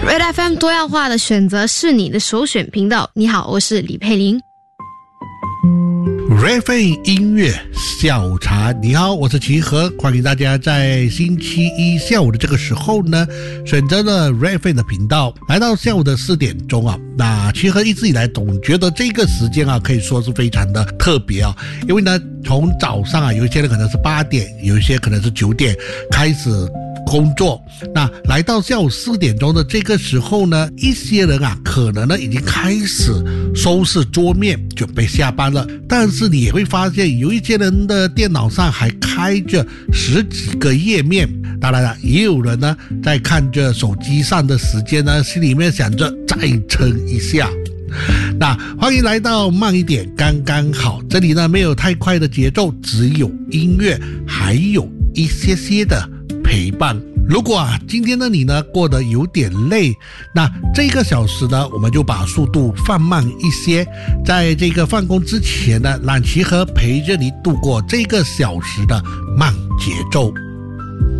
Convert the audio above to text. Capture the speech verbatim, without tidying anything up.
Red F M 多样化的选择是你的首选频道。你好，我是李佩玲。 Red F M 音乐下午茶，你好，我是齐和，欢迎大家在星期一下午的这个时候呢，选择了 Red F M 的频道，来到下午的四点钟啊。那齐和一直以来总觉得这个时间啊，可以说是非常的特别啊，因为呢，从早上啊，有一些人可能是八点，有一些可能是九点开始工作，那来到下午四点钟的这个时候呢，一些人啊可能呢已经开始收拾桌面准备下班了，但是你也会发现有一些人的电脑上还开着十几个页面，当然了，也有人呢在看着手机上的时间呢，心里面想着再撑一下。那欢迎来到慢一点刚刚好，这里呢没有太快的节奏，只有音乐，还有一些些的陪伴。如果啊今天的你呢过得有点累，那这个小时呢我们就把速度放慢一些，在这个放工之前呢，让齐和陪着你度过这个小时的慢节奏。